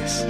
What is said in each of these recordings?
Vázquez.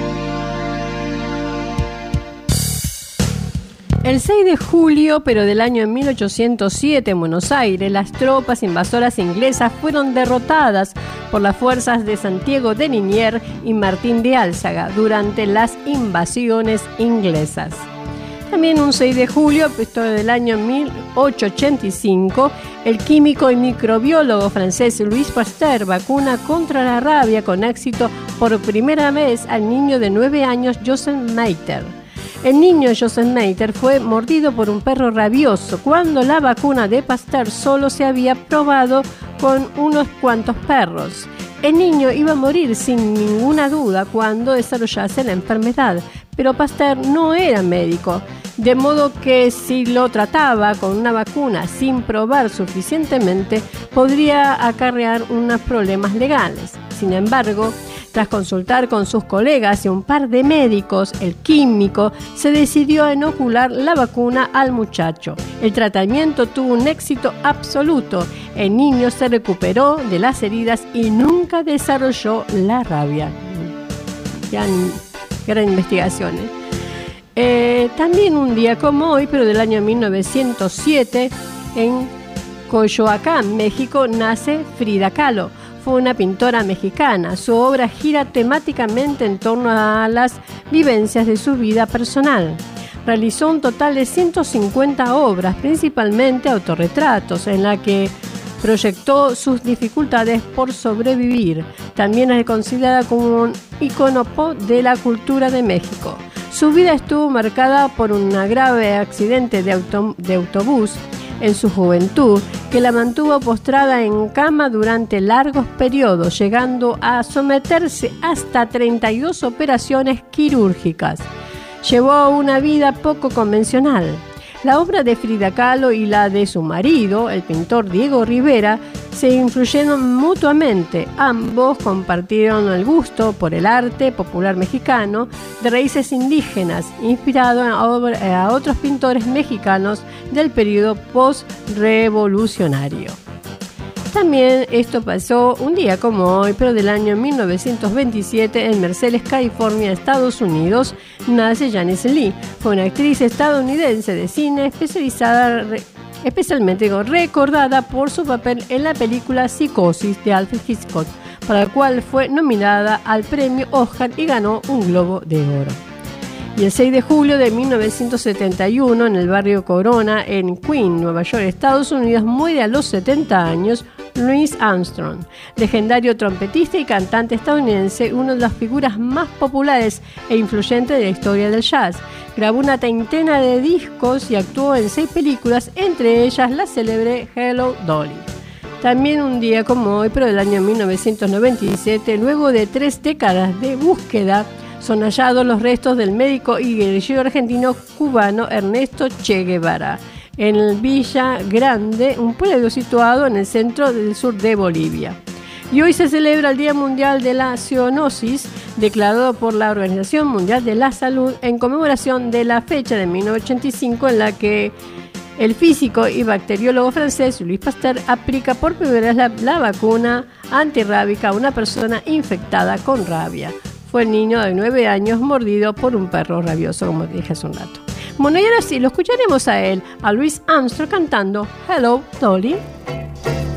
El 6 de julio, pero del año 1807, en Buenos Aires, las tropas invasoras inglesas fueron derrotadas por las fuerzas de Santiago de Liniers y Martín de Álzaga durante las invasiones inglesas. También un 6 de julio, esto del año 1885, el químico y microbiólogo francés Louis Pasteur vacuna contra la rabia con éxito por primera vez al niño de 9 años Joseph Mater. El niño Joseph Mater fue mordido por un perro rabioso cuando la vacuna de Pasteur solo se había probado con unos cuantos perros. El niño iba a morir sin ninguna duda cuando desarrollase la enfermedad, pero Pasteur no era médico, de modo que si lo trataba con una vacuna sin probar suficientemente, podría acarrear unos problemas legales. Sin embargo, tras consultar con sus colegas y un par de médicos, el químico se decidió a inocular la vacuna al muchacho. El tratamiento tuvo un éxito absoluto. El niño se recuperó de las heridas y nunca desarrolló la rabia. Gran investigación. También un día como hoy, pero del año 1907, en Coyoacán, México, nace Frida Kahlo. Fue una pintora mexicana. Su obra gira temáticamente en torno a las vivencias de su vida personal. Realizó un total de 150 obras, principalmente autorretratos, en la que proyectó sus dificultades por sobrevivir. También es considerada como un ícono pop de la cultura de México. Su vida estuvo marcada por un grave accidente de autobús en su juventud, que la mantuvo postrada en cama durante largos periodos, llegando a someterse hasta 32 operaciones quirúrgicas. Llevó una vida poco convencional. La obra de Frida Kahlo y la de su marido, el pintor Diego Rivera, se influyeron mutuamente. Ambos compartieron el gusto por el arte popular mexicano de raíces indígenas, inspirado a otros pintores mexicanos del periodo post-revolucionario. También esto pasó un día como hoy, pero del año 1927, en Mercedes, California, Estados Unidos, nace Janice Lee. Fue una actriz estadounidense de cine especialmente recordada por su papel en la película Psicosis de Alfred Hitchcock, para la cual fue nominada al premio Oscar y ganó un Globo de Oro. Y el 6 de julio de 1971, en el barrio Corona, en Queens, Nueva York, Estados Unidos, muere a los 70 años Louis Armstrong, legendario trompetista y cantante estadounidense, una de las figuras más populares e influyentes de la historia del jazz. Grabó una treintena de discos y actuó en 6 películas, entre ellas la célebre Hello, Dolly. También un día como hoy, pero del año 1997, luego de 3 décadas de búsqueda, son hallados los restos del médico y guerrillero argentino-cubano Ernesto Che Guevara en Villa Grande, un pueblo situado en el centro del sur de Bolivia. Y hoy se celebra el Día Mundial de la Zoonosis, declarado por la Organización Mundial de la Salud en conmemoración de la fecha de 1985 en la que el físico y bacteriólogo francés Louis Pasteur aplica por primera vez la vacuna antirrábica a una persona infectada con rabia. Fue el niño de 9 años mordido por un perro rabioso, como dije hace un rato. Bueno, y ahora sí, lo escucharemos a él, a Louis Armstrong, cantando Hello, Dolly.